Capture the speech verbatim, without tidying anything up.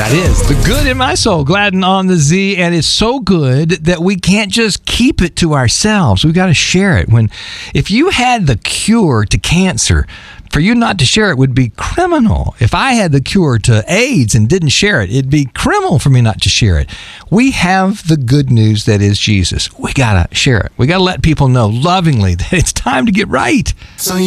That is The Good in My Soul, Gladden on the Z, and it's so good that we can't just keep it to ourselves. We've got to share it. When, if you had the cure to cancer, for you not to share it would be criminal. If I had the cure to AIDS and didn't share it, it'd be criminal for me not to share it. We have the good news that is Jesus. We got to share it. We got to let people know lovingly that it's time to get right. So